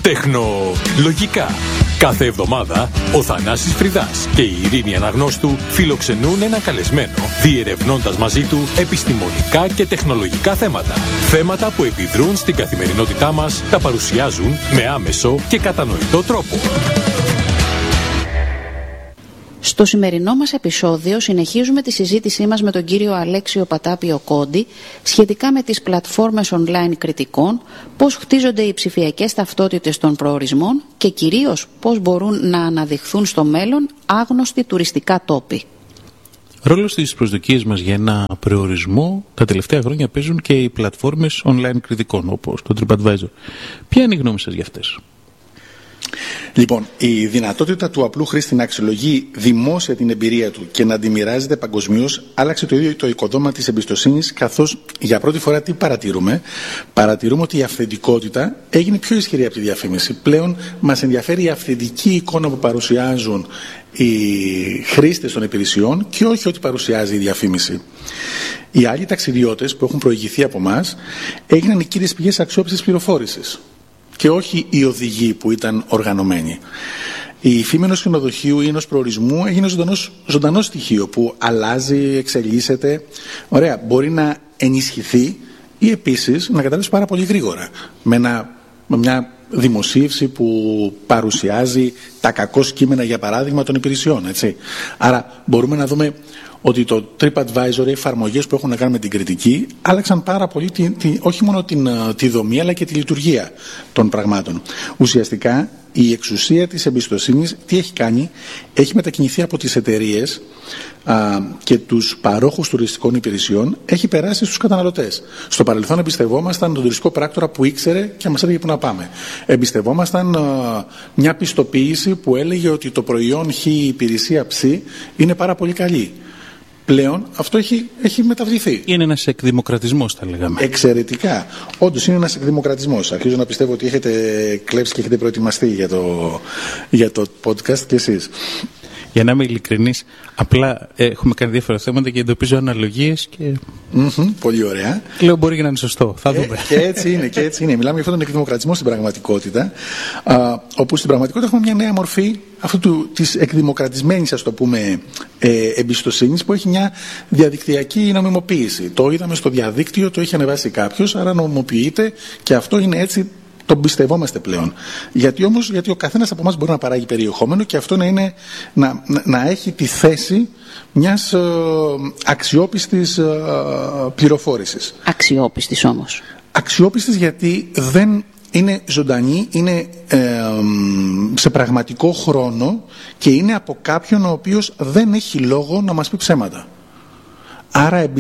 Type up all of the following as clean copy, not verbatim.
Τεχνολογικά. Κάθε εβδομάδα ο Θανάσης Φρυδάς και η Ειρήνη Αναγνώστου φιλοξενούν ένα καλεσμένο, διερευνώντας μαζί του επιστημονικά και τεχνολογικά θέματα. Θέματα που επιδρούν στην καθημερινότητά μας, τα παρουσιάζουν με άμεσο και κατανοητό τρόπο. Στο σημερινό μας επεισόδιο συνεχίζουμε τη συζήτησή μας με τον κύριο Αλέξιο Πατάπιο Κόντι σχετικά με τις πλατφόρμες online κριτικών, πώς χτίζονται οι ψηφιακές ταυτότητες των προορισμών και κυρίως πώς μπορούν να αναδειχθούν στο μέλλον άγνωστοι τουριστικά τόποι. Ρόλο στις προσδοκίες μας για ένα προορισμό τα τελευταία χρόνια παίζουν και οι πλατφόρμες online κριτικών όπως το TripAdvisor. Ποια είναι η γνώμη σας για αυτές? Λοιπόν, η δυνατότητα του απλού χρήστη να αξιολογεί δημόσια την εμπειρία του και να τη μοιράζεται παγκοσμίως άλλαξε το ίδιο το οικοδόμημα της εμπιστοσύνης, καθώς για πρώτη φορά τι παρατηρούμε? Παρατηρούμε ότι η αυθεντικότητα έγινε πιο ισχυρή από τη διαφήμιση. Πλέον μας ενδιαφέρει η αυθεντική εικόνα που παρουσιάζουν οι χρήστες των υπηρεσιών και όχι ό,τι παρουσιάζει η διαφήμιση. Οι άλλοι ταξιδιώτες που έχουν προηγηθεί από εμάς έγιναν οι κύριες πηγές αξιόπιστης πληροφόρησης και όχι οι οδηγοί που ήταν οργανωμένοι. Η φήμη ενός ξενοδοχείου ή ενός προορισμού έγινε ζωντανό στοιχείο που αλλάζει, εξελίσσεται. Ωραία, μπορεί να ενισχυθεί ή επίσης να καταλήξει πάρα πολύ γρήγορα με μια δημοσίευση που παρουσιάζει τα κακό κείμενα, για παράδειγμα, των υπηρεσιών. Έτσι. Άρα μπορούμε να δούμε ότι το TripAdvisor, οι εφαρμογές που έχουν να κάνουν με την κριτική άλλαξαν πάρα πολύ όχι μόνο τη δομή αλλά και τη λειτουργία των πραγμάτων. Ουσιαστικά η εξουσία της εμπιστοσύνης τι έχει κάνει? Έχει μετακινηθεί από τις εταιρείες και τους παρόχους τουριστικών υπηρεσιών, έχει περάσει στους καταναλωτές. Στο παρελθόν εμπιστευόμασταν τον τουριστικό πράκτορα που ήξερε και μας έλεγε που να πάμε. Εμπιστευόμασταν μια πιστοποίηση που έλεγε ότι το προϊόν Χ, η υπηρεσία Ψ είναι πάρα πολύ καλή. Πλέον αυτό έχει μεταβληθεί. Είναι ένας εκδημοκρατισμός, θα λέγαμε. Εξαιρετικά. Όντως είναι ένας εκδημοκρατισμός. Αρχίζω να πιστεύω ότι έχετε κλέψει και έχετε προετοιμαστεί για το podcast κι εσείς. Για να είμαι ειλικρινής, απλά έχουμε κάνει διάφορα θέματα και εντοπίζω αναλογίες και... Πολύ ωραία. Λέω μπορεί και να είναι σωστό. Θα δούμε. Και έτσι είναι. Μιλάμε για αυτόν τον εκδημοκρατισμό στην πραγματικότητα, όπου στην πραγματικότητα έχουμε μια νέα μορφή της εκδημοκρατισμένης, ας το πούμε, εμπιστοσύνης, που έχει μια διαδικτυακή νομιμοποίηση. Το είδαμε στο διαδίκτυο, το έχει ανεβάσει κάποιος, άρα νομιμοποιείται και αυτό είναι έτσι. Τον πιστευόμαστε πλέον. Γιατί ο καθένας από εμάς μπορεί να παράγει περιεχόμενο και αυτό να έχει τη θέση μιας αξιόπιστης πληροφόρησης. Αξιόπιστης όμως. Αξιόπιστης γιατί δεν είναι ζωντανή, είναι σε πραγματικό χρόνο και είναι από κάποιον ο οποίος δεν έχει λόγο να μας πει ψέματα. Άρα τον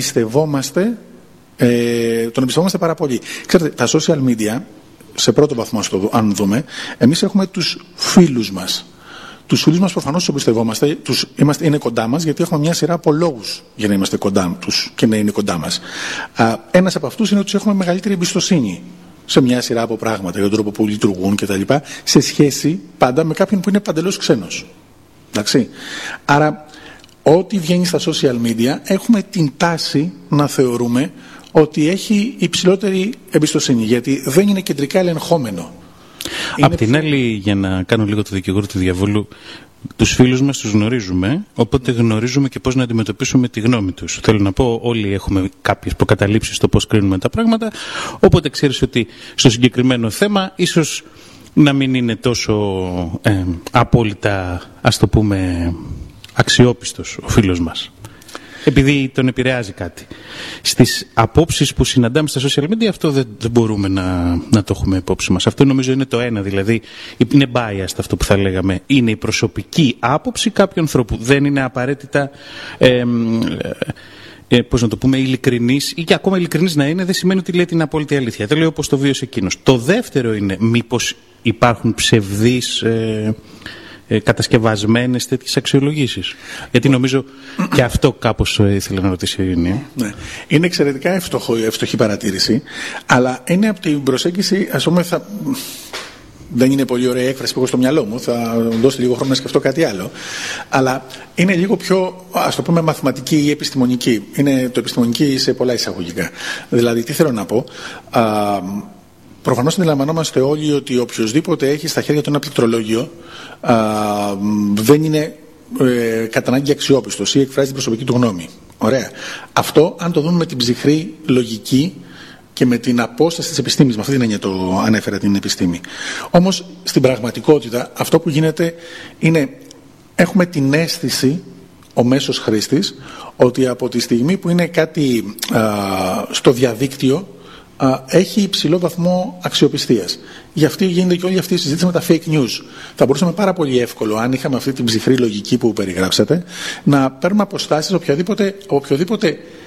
εμπιστευόμαστε πάρα πολύ. Ξέρετε, τα social media, σε πρώτο βαθμό, αν δούμε, εμείς έχουμε τους φίλους μας. Τους φίλους μας προφανώς τους εμπιστευόμαστε, είναι κοντά μας, γιατί έχουμε μια σειρά από λόγους για να είμαστε κοντά τους και να είναι κοντά μας. Ένας από αυτούς είναι ότι τους έχουμε μεγαλύτερη εμπιστοσύνη σε μια σειρά από πράγματα, για τον τρόπο που λειτουργούν κτλ. Σε σχέση πάντα με κάποιον που είναι παντελώς ξένος. Εντάξει. Άρα, ό,τι βγαίνει στα social media, έχουμε την τάση να θεωρούμε ότι έχει υψηλότερη εμπιστοσύνη, γιατί δεν είναι κεντρικά ελεγχόμενο. Απ' την άλλη, για να κάνω λίγο το δικηγόρο του διαβόλου, τους φίλους μας τους γνωρίζουμε, οπότε γνωρίζουμε και πώς να αντιμετωπίσουμε τη γνώμη τους. Θέλω να πω, όλοι έχουμε κάποιες προκαταλήψεις στο πώς κρίνουμε τα πράγματα, οπότε ξέρεις ότι στο συγκεκριμένο θέμα ίσως να μην είναι τόσο απόλυτα, ας το πούμε, αξιόπιστος ο φίλος μας, επειδή τον κάτι. Στις απόψεις που συναντάμε στα social media, αυτό δεν μπορούμε να το έχουμε υπόψη μας. Αυτό νομίζω είναι το ένα, δηλαδή είναι biased αυτό που θα λέγαμε. Είναι η προσωπική άποψη κάποιου ανθρώπου. Δεν είναι απαραίτητα, πώς να το πούμε, ειλικρινής, ή και ακόμα ειλικρινής να είναι, δεν σημαίνει ότι λέει την απόλυτη αλήθεια. Δεν λέω όπως το βίωσε εκείνος. Το δεύτερο είναι μήπως υπάρχουν ψευδείς κατασκευασμένες τέτοιες αξιολογήσεις. Γιατί νομίζω και αυτό κάπως ήθελα να ρωτήσει η Ειρήνη. Ναι. Είναι εξαιρετικά εύστοχη παρατήρηση, αλλά είναι από την προσέγγιση, ας πούμε, δεν είναι πολύ ωραία έκφραση που έχω στο μυαλό μου, θα δώσει λίγο χρόνο να σκεφτώ κάτι άλλο, αλλά είναι λίγο πιο, ας το πούμε, μαθηματική ή επιστημονική. Είναι το επιστημονική σε πολλά εισαγωγικά. Δηλαδή, τι θέλω να πω, Προφανώς αντιλαμβανόμαστε όλοι ότι οποιοδήποτε έχει στα χέρια του ένα πληκτρολόγιο δεν είναι κατά ανάγκη αξιόπιστος ή εκφράζει την προσωπική του γνώμη. Ωραία. Αυτό, αν το δούμε με την ψυχρή λογική και με την απόσταση της επιστήμης, με αυτή την έννοια το ανέφερα την επιστήμη. Όμως, στην πραγματικότητα, αυτό που γίνεται είναι, έχουμε την αίσθηση, ο μέσος χρήστης, ότι από τη στιγμή που είναι κάτι στο διαδίκτυο, έχει υψηλό βαθμό αξιοπιστίας. Γι' αυτό γίνεται και όλη αυτή η συζήτηση με τα fake news. Θα μπορούσαμε πάρα πολύ εύκολο, αν είχαμε αυτή την ψυχρή λογική που περιγράψατε, να παίρνουμε αποστάσεις από οποιοδήποτε